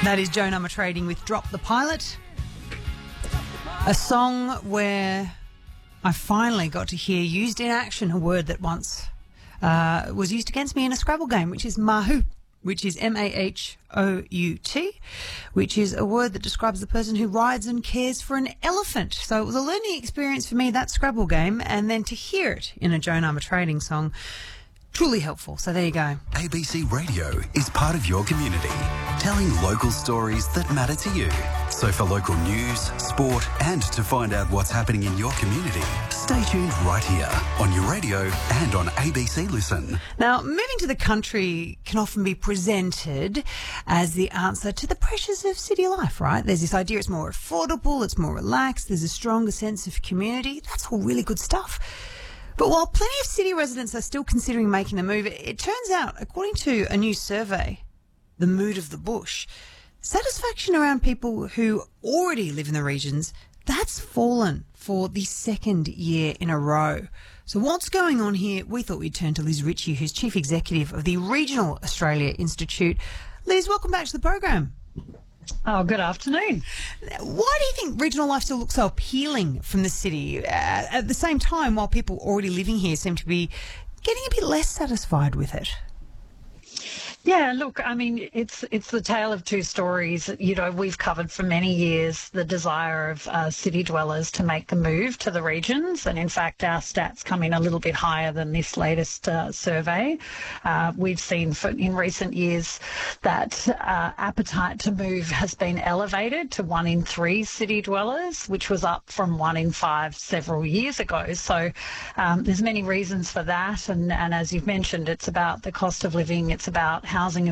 That is Joe Nummer Trading with Drop the Pilot. A song where I finally got to hear used in action a word that once was used against me in a Scrabble game, which is mahout, which is M-A-H-O-U-T, which is a word that describes the person who rides and cares for an elephant. So it was a learning experience for me, that Scrabble game, and then to hear it in a Joe Number Trading song, truly helpful. So there you go. ABC Radio is part of your community, telling local stories that matter to you. So for local news, sport, and to find out what's happening in your community, stay tuned right here on your radio and on ABC Listen. Now, moving to the country can often be presented as the answer to the pressures of city life, right? There's this idea it's more affordable, it's more relaxed, there's a stronger sense of community. That's all really good stuff. But while plenty of city residents are still considering making the move, it turns out, according to a new survey, The Mood of the Bush, satisfaction around people who already live in the regions, that's fallen for the second year in a row. So what's going on here? We thought we'd turn to Liz Ritchie, who's Chief Executive of the Regional Australia Institute. Liz, welcome back to the program. Oh, good afternoon. Why do you think regional life still looks so appealing from the city? At the same time, while people already living here seem to be getting a bit less satisfied with it. Yeah, look, I mean, it's the tale of two stories. You know, we've covered for many years the desire of city dwellers to make the move to the regions. And in fact, our stats come in a little bit higher than this latest survey. We've seen in recent years that appetite to move has been elevated to 1 in 3 city dwellers, which was up from 1 in 5 several years ago. So there's many reasons for that. And as you've mentioned, it's about the cost of living. It's about housing